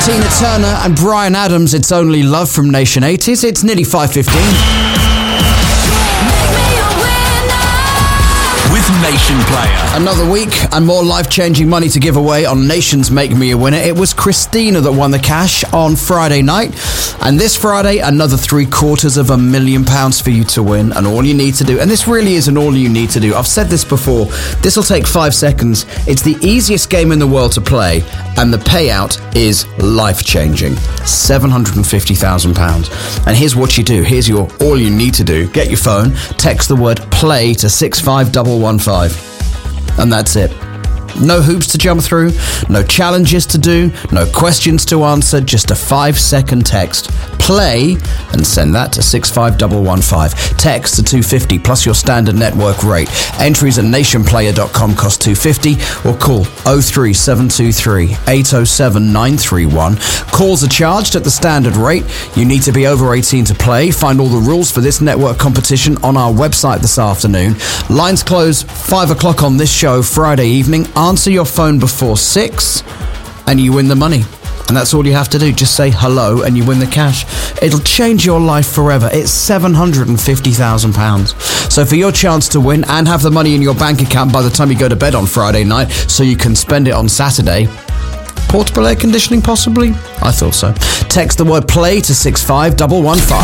Tina Turner and Bryan Adams, It's Only Love from Nation 80s. It's nearly 5:15. With Nation Player. Another week and more life-changing money to give away on Nation's Make Me a Winner. It was Christina that won the cash on Friday night. And this Friday, another £750,000 for you to win. And all you need to do, and this really isn't all you need to do. I've said this before. This will take 5 seconds. It's the easiest game in the world to play. And the payout is life-changing. £750,000. And here's what you do. Here's all you need to do. Get your phone, text the word PLAY to 65115. And that's it. No hoops to jump through, no challenges to do, no questions to answer, just a 5-second text. Play and send that to 65115. Text to 250 plus your standard network rate. Entries at nationplayer.com cost $2.50 or call 03723 807 931. Calls are charged at the standard rate. You need to be over 18 to play. Find all the rules for this network competition on our website this afternoon. Lines close 5 o'clock on this show Friday evening. Answer your phone before 6 and you win the money. And that's all you have to do. Just say hello and you win the cash. It'll change your life forever. It's £750,000. So for your chance to win and have the money in your bank account by the time you go to bed on Friday night so you can spend it on Saturday, portable air conditioning possibly? I thought so. Text the word PLAY to 65115.